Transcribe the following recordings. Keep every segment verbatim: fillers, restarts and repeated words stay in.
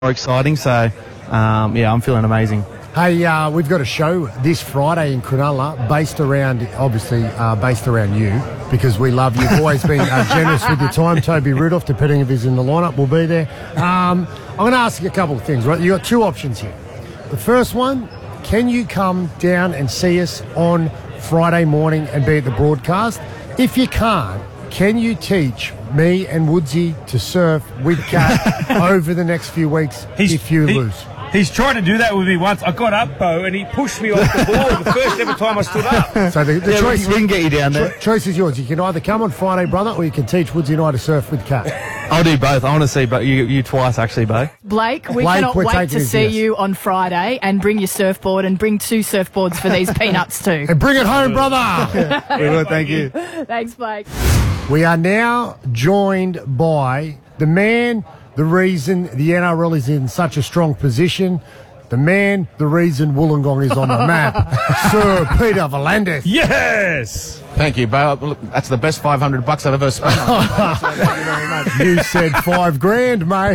more exciting. So, um, yeah, I'm feeling amazing. Hey, uh, we've got a show this Friday in Cronulla based around, obviously, uh, based around you because we love you. You've always been uh, generous with your time. Toby Rudolph, depending if he's in the lineup, will be there. Um, I'm going to ask you a couple of things, right? You've got two options here. The first one, can you come down and see us on Friday morning and be at the broadcast? If you can't, can you teach me and Woodsy to surf with Cat over the next few weeks He's, if you he, lose? He's tried to do that with me once. I got up, Bo, and he pushed me off the board the first ever time I stood up. So the, the Yeah, choice, we can get you down there. cho- choice is yours. You can either come on Friday, brother, or you can teach Woodsy and I to surf with Cat. I'll do both. I want to see but you, you twice, actually, Bo. Blake, we Blake, cannot we're wait taking to his see yes. you on Friday and bring your surfboard and bring two surfboards for these peanuts too. And bring it home, brother! We will, thank you. Thanks, Blake. We are now joined by the man, the reason the N R L is in such a strong position, the man, the reason Wollongong is on the map, Sir Peter V'landys. Yes! Thank you, Bo. Look, that's the best five hundred bucks I've ever spent. You said five grand, mate.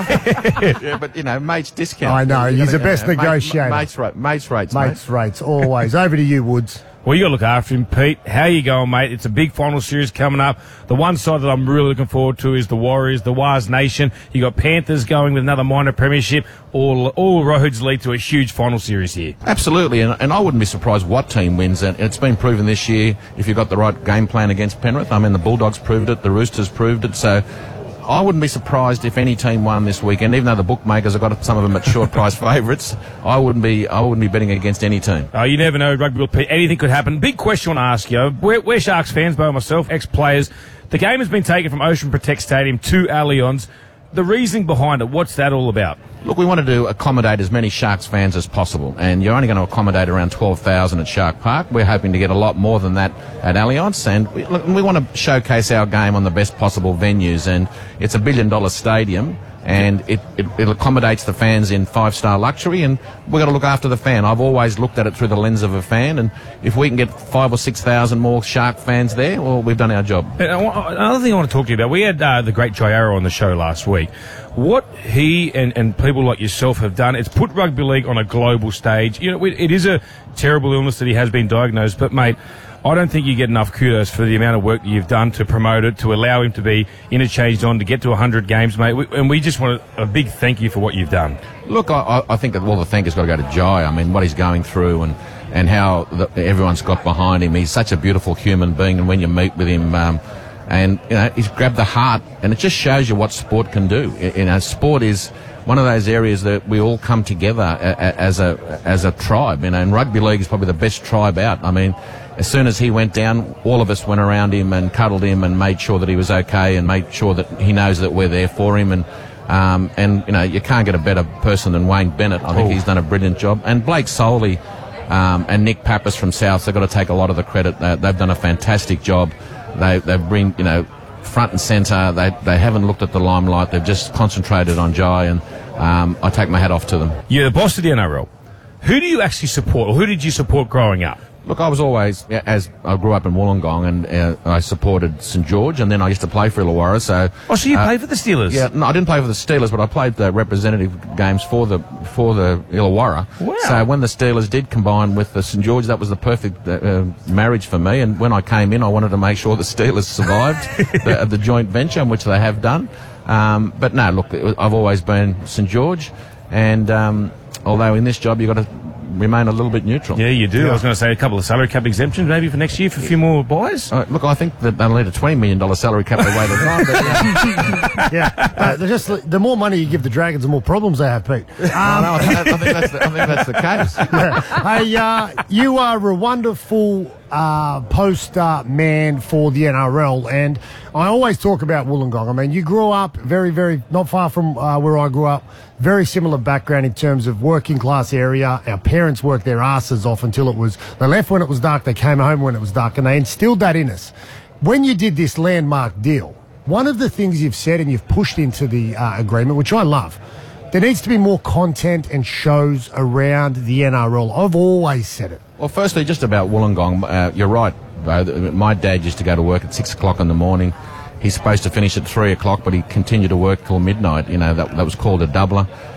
Yeah, but, you know, mate's discount. I know, You he's gotta- the best you know, mate- negotiator. Mate's, rate, mate's rates, mate. Mates rates, always. Over to you, Woods. Well, you got to look after him, Pete. How you going, mate? It's a big final series coming up. The one side that I'm really looking forward to is the Warriors, the Waz Nation. You got Panthers going with another minor premiership. All all roads lead to a huge final series here. Absolutely, and, and I wouldn't be surprised what team wins. And it's been proven this year if you've got the right game plan against Penrith. I mean, the Bulldogs proved it, the Roosters proved it, so I wouldn't be surprised if any team won this weekend. Even though the bookmakers have got some of them at short price favourites, I wouldn't be I wouldn't be betting against any team. Oh, you never know, rugby will Pete. Anything could happen. Big question I want to ask you. We're, we're Sharks fans, Bo and myself, ex-players. The game has been taken from Ocean Protect Stadium to Allianz. The reasoning behind it, what's that all about? Look, we wanted to accommodate as many Sharks fans as possible, and you're only going to accommodate around twelve thousand at Shark Park. We're hoping to get a lot more than that at Allianz, and we, look, we want to showcase our game on the best possible venues, and it's a billion-dollar stadium, and it, it, it accommodates the fans in five-star luxury, and we've got to look after the fan. I've always looked at it through the lens of a fan, and if we can get five or six thousand more Shark fans there, well, we've done our job. And I want- Another thing I want to talk to you about, we had uh, the great Jai Arrow on the show last week. What he and, and people like yourself have done, it's put rugby league on a global stage. You know, it, it is a terrible illness that he has been diagnosed, but mate, I don't think you get enough kudos for the amount of work that you've done to promote it, to allow him to be interchanged on, to get to one hundred games, mate. We, and we just want a, a big thank you for what you've done. Look, I, I think that all the thank has got to go to Jai. I mean, what he's going through and, and how the, everyone's got behind him. He's such a beautiful human being, and when you meet with him, um, and you know, he's grabbed the heart, and it just shows you what sport can do. You know, sport is one of those areas that we all come together a, a, as a as a tribe. You know, and rugby league is probably the best tribe out. I mean, as soon as he went down, all of us went around him and cuddled him and made sure that he was okay and made sure that he knows that we're there for him. And um, and you know, you can't get a better person than Wayne Bennett. I think Oh. he's done a brilliant job. And Blake Soley um, and Nick Pappas from South, they've got to take a lot of the credit. They, they've done a fantastic job. They they bring, you know, front and centre. They they haven't looked at the limelight. They've just concentrated on Jai, and um, I take my hat off to them. You're the boss of the N R L. Who do you actually support, or who did you support growing up? Look, I was always, yeah, as I grew up in Wollongong, and uh, I supported St George, and then I used to play for Illawarra. So, Oh, so you uh, played for the Steelers? yeah, no, I didn't play for the Steelers, but I played the representative games for the for the Illawarra. Wow. So when the Steelers did combine with the St George, that was the perfect uh, uh, marriage for me. And when I came in, I wanted to make sure the Steelers survived the, the joint venture, which they have done. Um, but no, look, it was, I've always been St George, and um, although in this job you've got to remain a little bit neutral. Yeah, you do. I was going to say a couple of salary cap exemptions maybe for next year for a few more buys. Uh, look, I think that they'll need a twenty million dollars salary cap the way they're going. But, yeah. Yeah, uh, they're just the more money you give the Dragons, the more problems they have, Pete. I, know, I, think that, I, think that's the, I think that's the case. Hey, uh, you are a wonderful uh, poster man for the N R L, and I always talk about Wollongong. I mean, you grew up very, very not far from uh, where I grew up. Very similar background in terms of working class area. Our parents worked their asses off until it was, they left when it was dark, they came home when it was dark, and they instilled that in us. When you did this landmark deal, one of the things you've said and you've pushed into the uh, agreement, which I love, there needs to be more content and shows around the N R L. I've always said it. Well, firstly, just about Wollongong, uh, you're right, Bo. My dad used to go to work at six o'clock in the morning. He's supposed to finish at three o'clock, but he continued to work till midnight. You know, that, that was called a doubler.